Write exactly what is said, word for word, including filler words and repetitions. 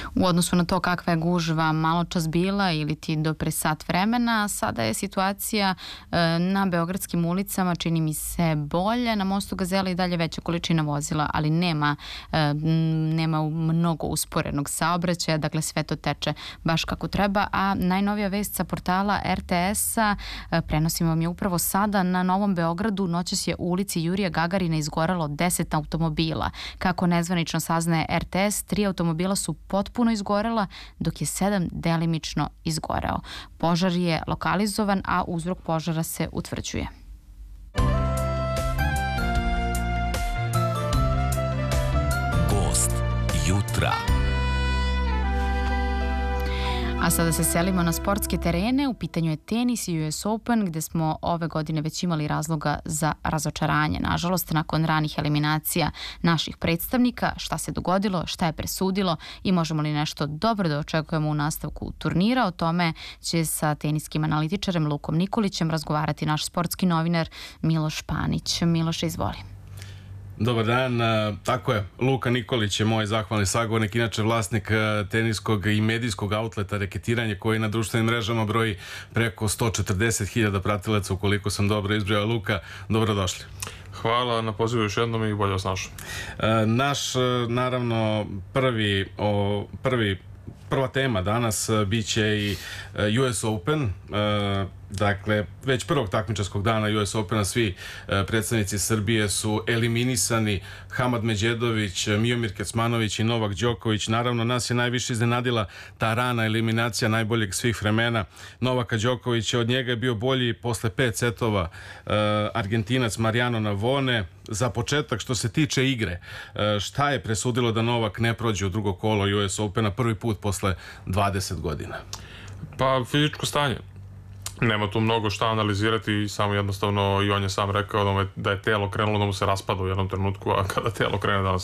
U odnosu na to kakva je gužva malo čas bila ili ti do pre sat vremena, sada je situacija na beogradskim ulicama, čini mi se, bolje. Na mostu Gazela i dalje veća količina vozila, ali nema, nema mnogo usporenog saobraćaja, dakle sve to teče baš kako treba, a najnovija vest sa portala er te es-a prenosimo vam je upravo sada. Na Novom Beogradu noćas je u ulici Jurija Gagarina izgorelo deset automobila. Kako nezvanično saznaje er te es, tri automobila su potpuno izgorela, dok je sedam delimično izgoreo. Požar je lokalizovan, a uzrok požara se utvrđuje. Gost jutra. A sada se selimo na sportske terene. U pitanju je tenis i u es Open, gde smo ove godine već imali razloga za razočaranje. Nažalost, nakon ranih eliminacija naših predstavnika, šta se dogodilo, šta je presudilo i možemo li nešto dobro da očekujemo u nastavku turnira, o tome će sa teniskim analitičarem Lukom Nikolićem razgovarati naš sportski novinar Miloš Panić. Miloš, izvoli. Dobar dan, tako je, Luka Nikolić je moj zahvalni sagovornik, inače vlasnik teniskog i medijskog outleta Reketiranje, koji na društvenim mrežama broji preko sto četrdeset hiljada pratilaca, ukoliko sam dobro izbrojao. Luka, dobrodošli. Hvala na pozivu još jednom i bolje vas našao. Naš, naravno, prvi, o, prvi Prva tema danas bit će i u es Open. Dakle, već prvog takmičarskog dana u es Opena svi predstavnici Srbije su eliminisani. Hamad Međedović, Miomir Kecmanović i Novak Đoković. Naravno, nas je najviše iznenadila ta rana eliminacija najboljeg svih vremena Novaka Đokovića. Od njega je bio bolji posle pet setova Argentinac Mariano Navone. Za početak, što se tiče igre, šta je presudilo da Novak ne prođe u drugo kolo u es Opena prvi put posle dvadeset godina? Pa, fizičko stanje. Nema tu mnogo šta analizirati, samo jednostavno i on je sam rekao da je telo krenulo da mu se raspada u jednom trenutku, a kada telo krene da